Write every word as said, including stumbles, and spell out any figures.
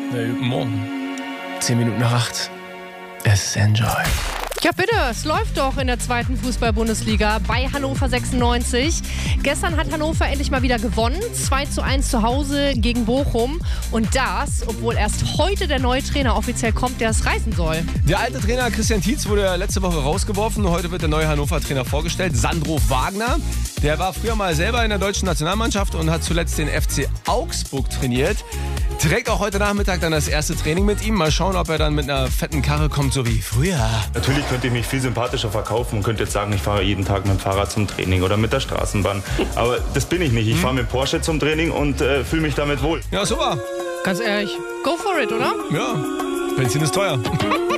Wir üben morgen. Zehn Minuten nach acht. Es ist Enjoy. Ja bitte, es läuft doch in der zweiten Fußball-Bundesliga bei Hannover sechsundneunzig. Gestern hat Hannover endlich mal wieder gewonnen. zwei zu eins zu Hause gegen Bochum. Und das, obwohl erst heute der neue Trainer offiziell kommt, der es reißen soll. Der alte Trainer Christian Tietz wurde letzte Woche rausgeworfen. Heute wird der neue Hannover-Trainer vorgestellt, Sandro Wagner. Der war früher mal selber in der deutschen Nationalmannschaft und hat zuletzt den F C Augsburg trainiert. Direkt auch heute Nachmittag dann das erste Training mit ihm. Mal schauen, ob er dann mit einer fetten Karre kommt, so wie früher. Natürlich könnte ich mich viel sympathischer verkaufen und könnte jetzt sagen, ich fahre jeden Tag mit dem Fahrrad zum Training oder mit der Straßenbahn. Aber das bin ich nicht. Ich fahre mit Porsche zum Training und äh, fühle mich damit wohl. Ja, super. Ganz ehrlich, go for it, oder? Ja, Benzin ist teuer.